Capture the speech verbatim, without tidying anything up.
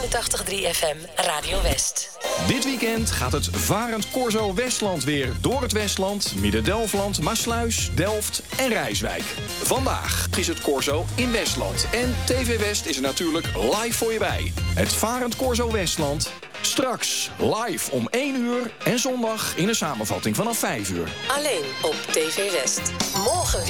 zevenentachtig komma drie F M Radio West. Dit weekend gaat het Varend Corso Westland weer door het Westland, Midden-Delfland, Maasluis, Delft en Rijswijk. Vandaag is het Corso in Westland en T V West is er natuurlijk live voor je bij. Het Varend Corso Westland, straks live om één uur en zondag in een samenvatting vanaf vijf uur. Alleen op T V West. Morgen